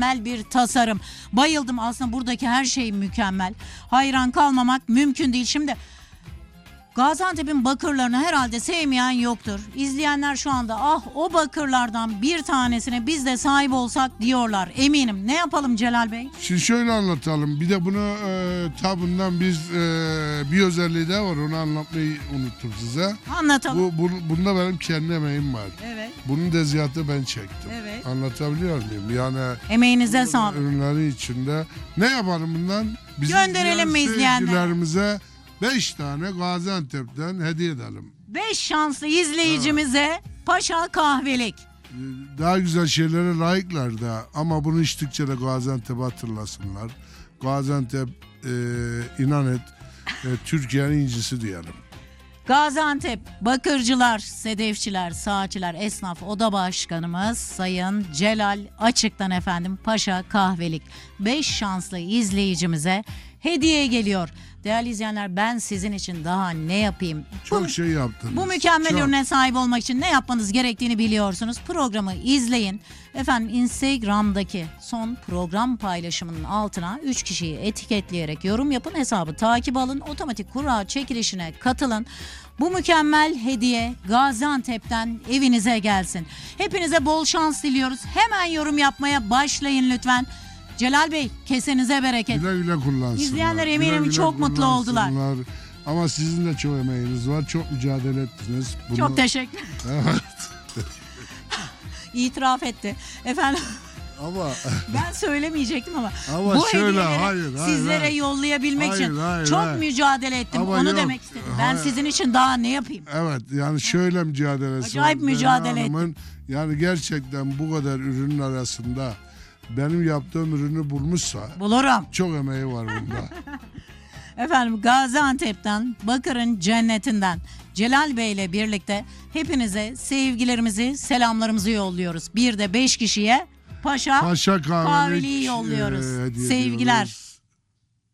mükemmel bir tasarım. Bayıldım, aslında buradaki her şey mükemmel. Hayran kalmamak mümkün değil. Şimdi Gaziantep'in bakırlarını herhalde sevmeyen yoktur. İzleyenler şu anda ah o bakırlardan bir tanesine biz de sahip olsak diyorlar. Eminim. Ne yapalım Celal Bey? Şimdi şöyle anlatalım. Bir de bunu bundan biz bir özelliği de var. Onu anlatmayı unuttum size. Anlatalım. Bunda benim kendi emeğim var. Evet. Bunun tezgahını ben çektim. Evet. Anlatabiliyor muyum? Yani Emeğinize sağlık. ürünleri içinde. Ne yapalım bundan? Bizim Gönderelim mi izleyenlere? seyircilerimize 5 tane Gaziantep'ten hediye edelim. 5 şanslı izleyicimize Paşa Kahvelik. Daha güzel şeylere layıklar da ama bunu içtikçe de Gaziantep'i hatırlasınlar. Gaziantep inan et Türkiye'nin incisi diyelim. Gaziantep Bakırcılar, Sedefçiler, Saatçiler Esnaf Oda Başkanımız Sayın Celal Açık'tan efendim Paşa Kahvelik 5 şanslı izleyicimize hediye geliyor. Değerli izleyenler, ben sizin için daha ne yapayım? Çok şey yaptınız. Bu mükemmel Çok. ürüne sahip olmak için ne yapmanız gerektiğini biliyorsunuz. Programı izleyin. Efendim Instagram'daki son program paylaşımının altına 3 kişiyi etiketleyerek yorum yapın. Hesabı takip alın. Otomatik kura çekilişine katılın. Bu mükemmel hediye Gaziantep'ten evinize gelsin. Hepinize bol şans diliyoruz. Hemen yorum yapmaya başlayın lütfen. Celal Bey, kesenize bereket. Güle güle kullansınlar. İzleyenler eminim Güle güle çok mutlu oldular. kullansınlar. Ama sizin de çok emeğiniz var. Çok mücadele ettiniz. Çok teşekkür ederim. Evet. İtiraf etti. Efendim Ama ben söylemeyecektim ama Ama bu şöyle, hediyeleri hayır, sizlere hayır. yollayabilmek için Hayır, çok hayır. mücadele ettim. Ama Onu yok, demek istedim. Ben hayır. sizin için daha ne yapayım? evet, yani şöyle mücadelesi Acayip var. Berna mücadele Hanım'ın. Yani gerçekten bu kadar ürünün arasında benim yaptığım ürünü bulmuşsa Bulurum. çok emeği var bunda. Efendim Gaziantep'ten, Bakır'ın cennetinden Celal Bey ile birlikte hepinize sevgilerimizi, selamlarımızı yolluyoruz. Bir de 5 kişiye Paşa Paşa Kahvelik Kahveliği yolluyoruz. hediye Sevgiler. ediyoruz.